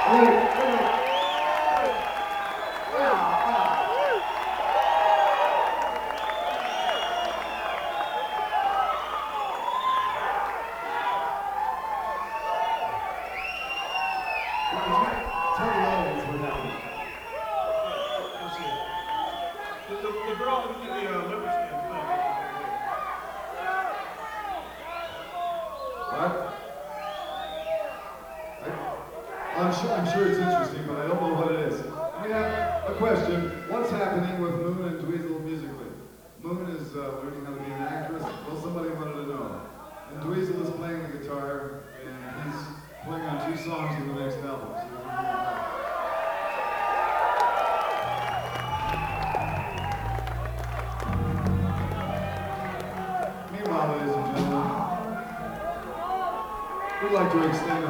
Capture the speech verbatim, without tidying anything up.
Wait, wait, tell the audience what happened. The, the, the girl in the uh, liver stand playing. What? I, I'm sure, I'm sure it's interesting, but I don't know what it is. I mean, I, a question. What's happening with Moon and Dweezil musically? Moon is uh, learning how to be an actress. Well, somebody wanted to know. And Dweezil is playing the guitar, and he's playing on two songs in the next album. So we're gonna hear that. Meanwhile, ladies and gentlemen, we'd like to extend